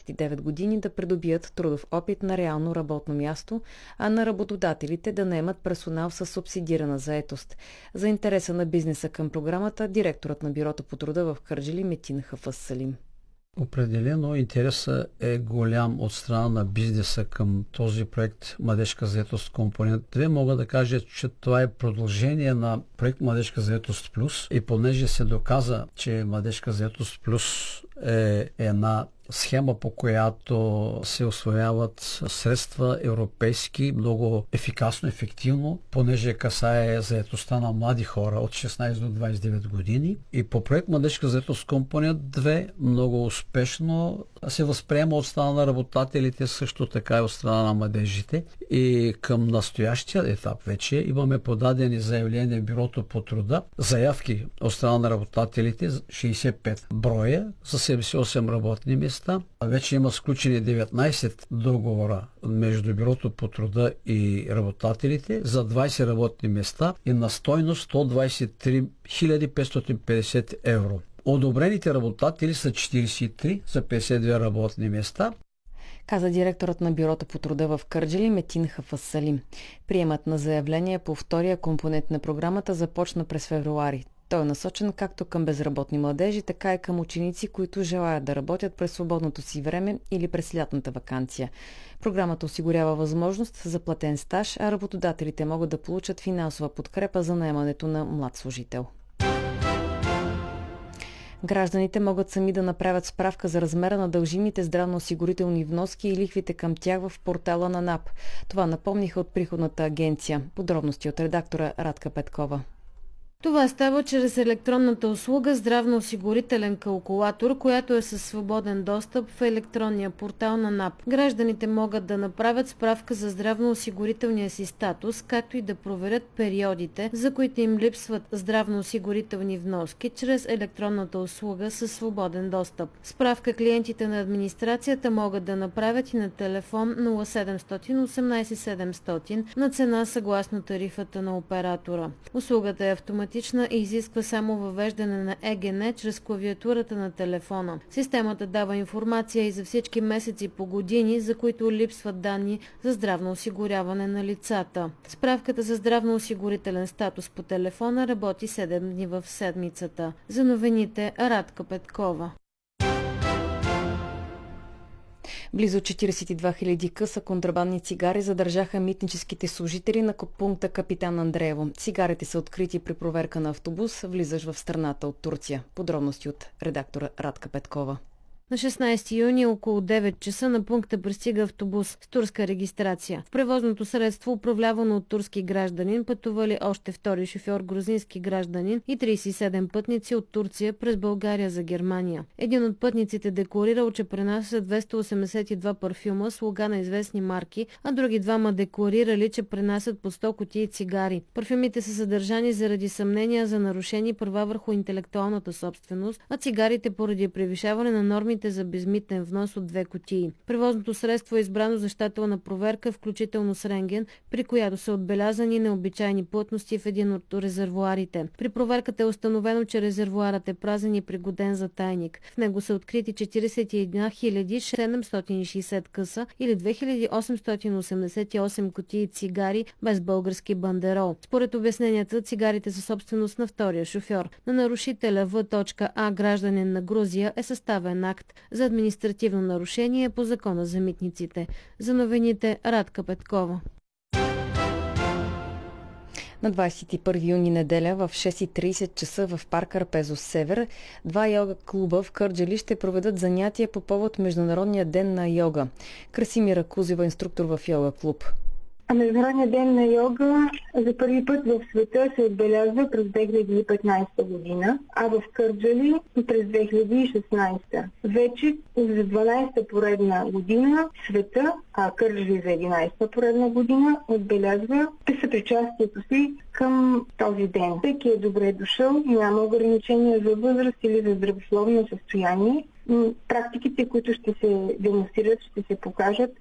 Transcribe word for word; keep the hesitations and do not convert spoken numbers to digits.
двадесет и девет години да придобият трудов опит на реално работно място, а на работодателите да наемат персонал със субсидирана заетост. За интереса на бизнеса към програмата, директорът на Бюрото по труда в Кърджали Метин Хафъз Салим. Определено интересът е голям от страна на бизнеса към този проект Младежка заетост компонент две. Мога да кажа, че това е продължение на проект Младежка заетост плюс и понеже се доказа, че Младежка заетост плюс е една схема, по която се усвояват средства европейски много ефикасно, ефективно, понеже касае заетостта на млади хора от шестнадесет до двадесет и девет години. И по проект Младежка заетост компонент две много успешно се възприема от страна на работодателите, също така и от страна на младежите. И към настоящия етап вече имаме подадени заявления в Бюрото по труда, заявки от страна на работодателите шейсет и пет броя за седемдесет и осем работни места. Вече има сключени деветнадесет договора между Бюрото по труда и работодателите за двадесет работни места и на стойност сто двадесет и три хиляди петстотин и петдесет евро. Одобрените работодатели са четиридесет и три за петдесет и две работни места, каза директорът на Бюрото по труда в Кърджали Метин Хафъз Салим. Приемът на заявление по втория компонент на програмата започна през февруари. Той е насочен както към безработни младежи, така и към ученици, които желаят да работят през свободното си време или през лятната ваканция. Програмата осигурява възможност за платен стаж, а работодателите могат да получат финансова подкрепа за наемането на млад служител. Гражданите могат сами да направят справка за размера на дължимите здравноосигурителни вноски и лихвите към тях в портала на НАП. Това напомниха от Приходната агенция. Подробности от редактора Радка Петкова. Това става чрез електронната услуга здравноосигурителен калкулатор, която е със свободен достъп в електронния портал на НАП. Гражданите могат да направят справка за здравноосигурителния си статус, както и да проверят периодите, за които им липсват здравноосигурителни вноски, чрез електронната услуга със свободен достъп. Справка клиентите на администрацията могат да направят и на телефон нула седемстотин осемнадесет седемстотин на цена съгласно тарифата на оператора. Услугата е автоматична и изисква само въвеждане на ЕГН чрез клавиатурата на телефона. Системата дава информация и за всички месеци по години, за които липсват данни за здравно осигуряване на лицата. Справката за здравноосигурителен статус по телефона работи седем дни в седмицата. За новините Радка Петкова. Близо четиридесет и две хиляди къса контрабандни цигари задържаха митническите служители на пункта Капитан Андреево. Цигарите са открити при проверка на автобус, влизащ в страната от Турция. Подробности от редактора Радка Петкова. На шестнадесети юни около девет часа на пункта пристига автобус с турска регистрация. В превозното средство, управлявано от турски гражданин, пътували още втори шофьор грузински гражданин и тридесет и седем пътници от Турция през България за Германия. Един от пътниците декларирал, че пренася двеста осемдесет и два парфюма с лога на известни марки, а други двама декларирали, че пренасят по сто кутии цигари. Парфюмите са съдържани заради съмнения за нарушени права върху интелектуалната собственост, а цигарите поради превишаване на нормите за безмитен внос от две кутии. Превозното средство е избрано за щателна проверка, включително с рентген, при която са отбелязани необичайни плътности в един от резервоарите. При проверката е установено, че резервоарът е празен и пригоден за тайник. В него са открити четиридесет и една хиляди седемстотин и шейсет къса или две хиляди осемстотин осемдесет и осем кутии цигари без български бандерол. Според обясненията, цигарите са собственост на втория шофьор. На нарушителя В.А, гражданин на Грузия, е съставен акт за административно нарушение по Закона за митниците. За новините Радка Петкова. На двадесет и първи юни неделя в шест и тридесет часа в парк Арпезос Север два йога клуба в Кърджали ще проведат занятия по повод Международния ден на йога. Красимира Кузева, инструктор в йога клуб. А Международният ден на йога за първи път в света се отбелязва през две хиляди и петнадесета година, а в Кърджали през две хиляди и шестнадесета. Вече за дванадесета поредна година света, а Кърджали за единадесета поредна година, отбелязва съпричастието си към този ден. Всеки е добре дошъл, няма ограничения за възраст или за здравословно състояние. Практиките, които ще се демонстрират, ще се покажат